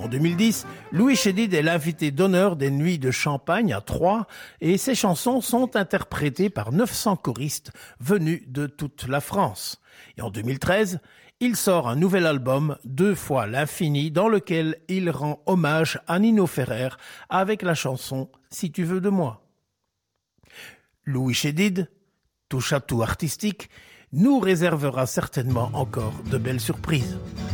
En 2010, Louis Chédid est l'invité d'honneur des Nuits de Champagne à Troyes et ses chansons sont interprétées par 900 choristes venus de toute la France. Et en 2013, il sort un nouvel album, 2 fois l'infini, dans lequel il rend hommage à Nino Ferrer avec la chanson « Si tu veux de moi ». Louis Chédid, touche à tout artistique, nous réservera certainement encore de belles surprises.